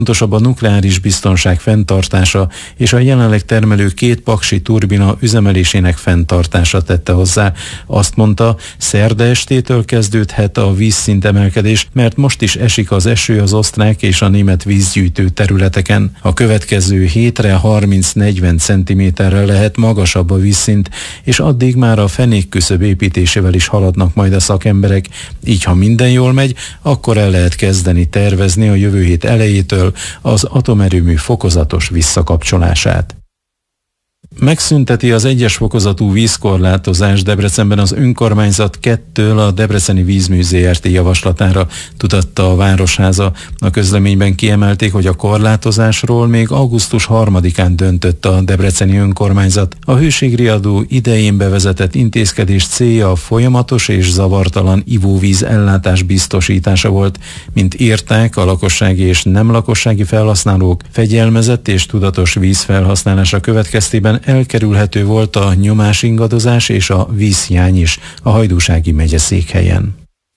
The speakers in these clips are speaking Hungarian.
Fontosabb a nukleáris biztonság fenntartása és a jelenleg termelő 2 paksi turbina üzemelésének fenntartása, tette hozzá. Azt mondta, szerda estétől kezdődhet a vízszint emelkedés, mert most is esik az eső az osztrák és a német vízgyűjtő területeken. A következő hétre 30-40 cm-rel lehet magasabb a vízszint, és addig már a fenékküszöb építésével is haladnak majd a szakemberek. Így, ha minden jól megy, akkor el lehet kezdeni tervezni a jövő hét elejétől az atomerőmű fokozatos visszakapcsolását. Megszünteti az 1-es fokozatú vízkorlátozás Debrecenben az önkormányzat 2-től a Debreceni Vízmű Zrt. Javaslatára, tudatta a Városháza. A közleményben kiemelték, hogy a korlátozásról még augusztus 3-án döntött a debreceni önkormányzat. A hőségriadó idején bevezetett intézkedés célja a folyamatos és zavartalan ivóvíz ellátás biztosítása volt. Mint írták, a lakossági és nem lakossági felhasználók fegyelmezett és tudatos vízfelhasználása következtében elkerülhető volt a nyomásingadozás és a vízhiány is a Hajdúsági megyeszékhelyen.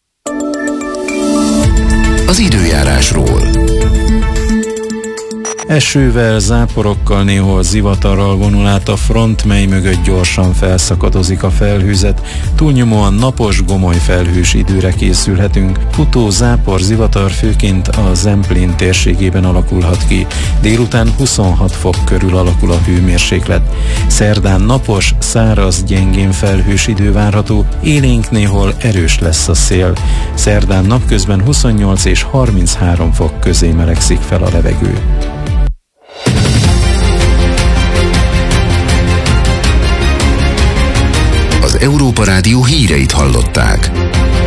Az időjárásról. Esővel, záporokkal, néhol zivatarral vonul át a front, mely mögött gyorsan felszakadozik a felhőzet. Túlnyomóan napos, gomoly felhős időre készülhetünk. Futó, zápor, zivatar főként a Zemplén térségében alakulhat ki. Délután 26 fok körül alakul a hőmérséklet. Szerdán napos, száraz, gyengén felhős idő várható, élénk néhol erős lesz a szél. Szerdán napközben 28 és 33 fok közé melegszik fel a levegő. Az Európa Rádió híreit hallották.